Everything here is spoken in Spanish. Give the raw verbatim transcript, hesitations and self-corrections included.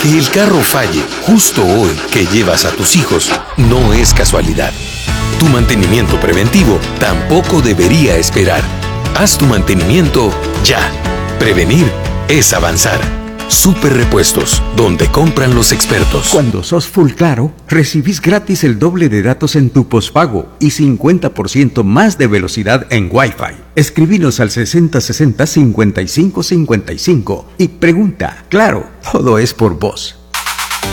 Que el carro falle justo hoy que llevas a tus hijos no es casualidad. Tu mantenimiento preventivo tampoco debería esperar. Haz tu mantenimiento ya. Prevenir es avanzar. Super Repuestos, donde compran los expertos. Cuando sos Full Claro, recibís gratis el doble de datos en tu pospago y cincuenta por ciento más de velocidad en Wi-Fi. Escribinos al sesenta sesenta cincuenta y cinco cincuenta y cinco y pregunta. Claro, todo es por vos.